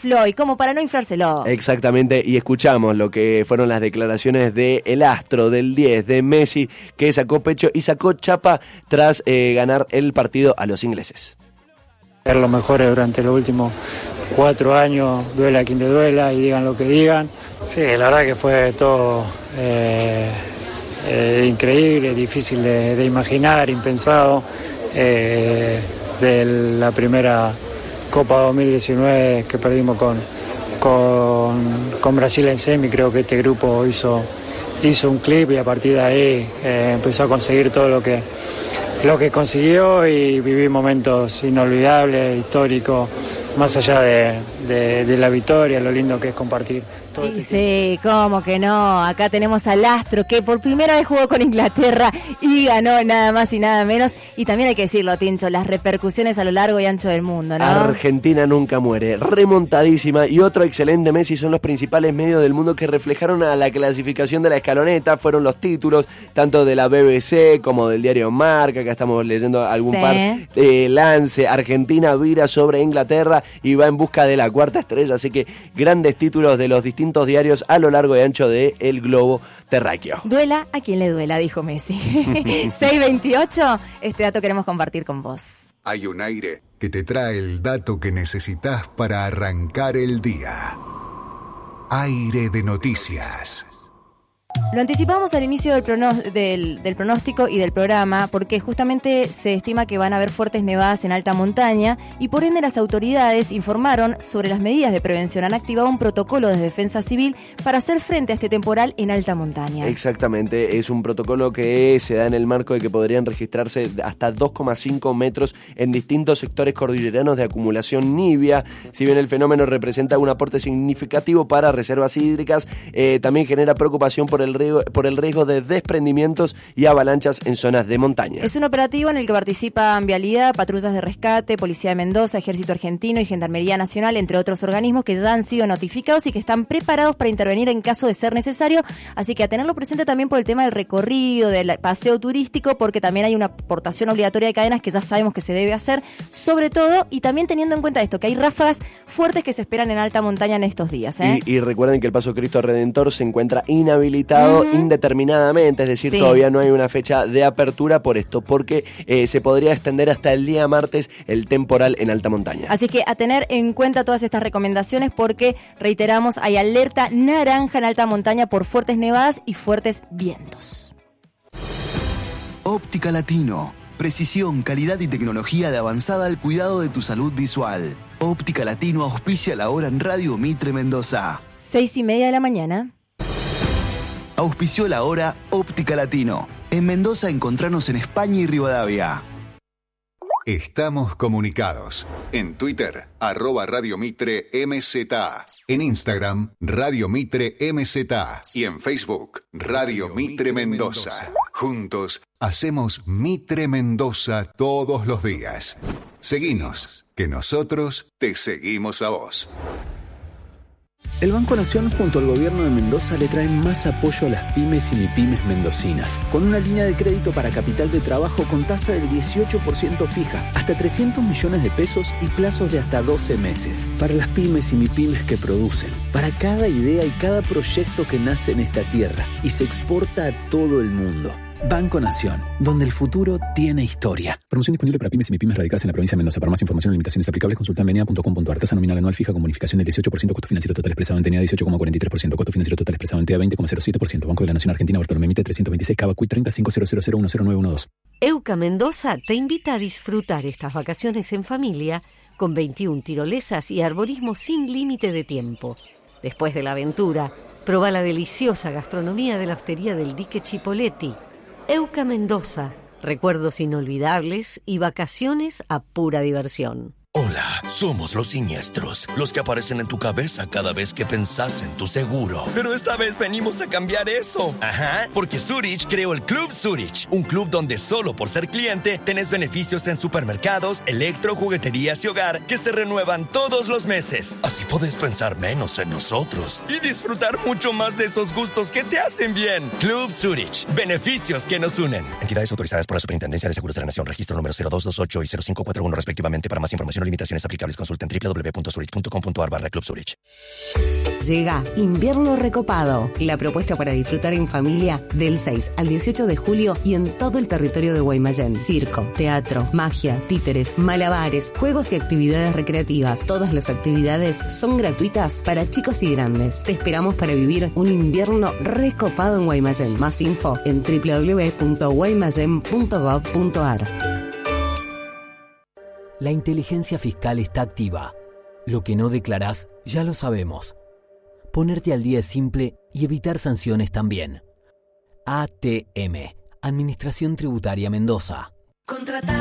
Floyd, como para no inflárselo. Exactamente, y escuchamos lo que fueron las declaraciones del astro del 10 de Messi, que sacó pecho y sacó chapa tras ganar el partido a los ingleses. Ser los mejores durante los últimos 4 años, duela a quien le duela y digan lo que digan. Sí, la verdad que fue todo increíble, difícil de imaginar, impensado. De la primera Copa 2019 que perdimos con Brasil en semi, creo que este grupo hizo un clip y a partir de ahí empezó a conseguir todo lo que consiguió y viví momentos inolvidables, históricos, más allá de la victoria, lo lindo que es compartir. Sí, cómo que no, acá tenemos al astro que por primera vez jugó con Inglaterra y ganó nada más y nada menos, y también hay que decirlo, Tincho, las repercusiones a lo largo y ancho del mundo, ¿no? Argentina nunca muere, remontadísima, y otro excelente Messi son los principales medios del mundo que reflejaron a la clasificación de la escaloneta, fueron los títulos, tanto de la BBC como del diario Marca, acá estamos leyendo algún par, Lance, Argentina vira sobre Inglaterra y va en busca de la cuarta estrella, así que grandes títulos de los distintos diarios a lo largo y ancho del globo terráqueo. Duela a quien le duela, dijo Messi. 6:28, este dato queremos compartir con vos. Hay un aire que te trae el dato que necesitas para arrancar el día. Aire de noticias. Lo anticipamos al inicio del pronóstico y del programa porque justamente se estima que van a haber fuertes nevadas en alta montaña y por ende las autoridades informaron sobre las medidas de prevención. Han activado un protocolo de defensa civil para hacer frente a este temporal en alta montaña. Exactamente, es un protocolo que se da en el marco de que podrían registrarse hasta 2,5 metros en distintos sectores cordilleranos de acumulación nibia. Si bien el fenómeno representa un aporte significativo para reservas hídricas, también genera preocupación por el riesgo de desprendimientos y avalanchas en zonas de montaña. Es un operativo en el que participan Vialidad, patrullas de rescate, Policía de Mendoza, Ejército Argentino y Gendarmería Nacional, entre otros organismos que ya han sido notificados y que están preparados para intervenir en caso de ser necesario. Así que a tenerlo presente también por el tema del recorrido, del paseo turístico, porque también hay una aportación obligatoria de cadenas que ya sabemos que se debe hacer, sobre todo, y también teniendo en cuenta esto, que hay ráfagas fuertes que se esperan en alta montaña en estos días. Y recuerden que el Paso Cristo Redentor se encuentra inhabilitado indeterminadamente, es decir, todavía no hay una fecha de apertura por esto, porque se podría extender hasta el día martes el temporal en alta montaña. Así que a tener en cuenta todas estas recomendaciones porque, reiteramos, hay alerta naranja en alta montaña por fuertes nevadas y fuertes vientos. Óptica Latino. Precisión, calidad y tecnología de avanzada al cuidado de tu salud visual. Óptica Latino auspicia la hora en Radio Mitre Mendoza. 6:30 de la mañana. Auspició la hora Óptica Latino. En Mendoza encontranos en España y Rivadavia. Estamos comunicados. En Twitter, @Radio Mitre MZA. En Instagram, Radio Mitre MZA. Y en Facebook, Radio Mitre Mendoza. Juntos, hacemos Mitre Mendoza todos los días. Seguinos, que nosotros te seguimos a vos. El Banco Nación junto al gobierno de Mendoza le traen más apoyo a las pymes y mipymes mendocinas, con una línea de crédito para capital de trabajo con tasa del 18% fija, hasta 300 millones de pesos y plazos de hasta 12 meses. Para las pymes y mipymes que producen, para cada idea y cada proyecto que nace en esta tierra y se exporta a todo el mundo. Banco Nación, donde el futuro tiene historia. Promoción disponible para pymes y mipymes radicadas en la provincia de Mendoza. Para más información o limitaciones aplicables, consulta en menea.com.ar. Tasa nominal anual fija con bonificación del 18%. Costo financiero total expresado en TNA 18,43%. Costo financiero total expresado en TA 20,07%. Banco de la Nación Argentina, Bartolomé Mitre 326, Cava Cuy 305000100912. EUCA Mendoza te invita a disfrutar estas vacaciones en familia con 21 tirolesas y arborismo sin límite de tiempo. Después de la aventura, proba la deliciosa gastronomía de la hostería del Dique Chipoletti. EUCA Mendoza, recuerdos inolvidables y vacaciones a pura diversión. Hola, somos los siniestros, los que aparecen en tu cabeza cada vez que pensás en tu seguro. Pero esta vez venimos a cambiar eso. Ajá, porque Zurich creó el Club Zurich, un club donde solo por ser cliente tenés beneficios en supermercados, electro, jugueterías y hogar que se renuevan todos los meses. Así podés pensar menos en nosotros y disfrutar mucho más de esos gustos que te hacen bien. Club Zurich, beneficios que nos unen. Entidades autorizadas por la Superintendencia de Seguros de la Nación, registro número 0228 y 0541 respectivamente. Para más información o limitaciones aplicables. Consulta en www.zurich.com.ar/Club Zurich. Llega Invierno Recopado, la propuesta para disfrutar en familia del 6 al 18 de julio y en todo el territorio de Guaymallén. Circo, teatro, magia, títeres, malabares, juegos y actividades recreativas. Todas las actividades son gratuitas para chicos y grandes. Te esperamos para vivir un invierno recopado en Guaymallén. Más info en www.guaymallén.gov.ar. La inteligencia fiscal está activa. Lo que no declarás, ya lo sabemos. Ponerte al día es simple y evitar sanciones también. ATM, Administración Tributaria Mendoza. Contrata